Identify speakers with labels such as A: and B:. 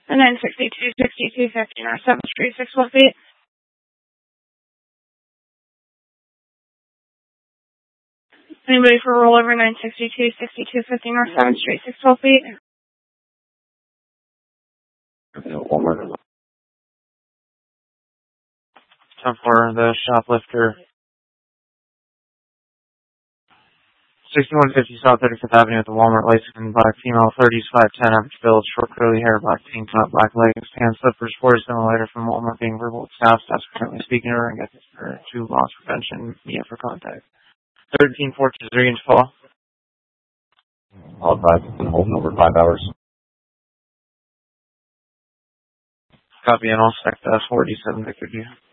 A: The 962, 62, 50 North 7th Street, 6 feet. Anybody for rollover 962, 62, 50 North 7th Street, 6 feet.
B: One more. Time for the shoplifter. 6150 South 35th Avenue at the Walmart Lexington. Black female, 30s, 5'10", average build, short curly hair, black tank top, black leggings, tan slippers, 4 later from Walmart being verbal with staff. Staff's currently speaking to her and gets her to loss prevention via for contact. 13 Fortress Regan's Fall.
C: All advised, it's been holding over 5 hours.
B: Copy and all spec 47 Victor G.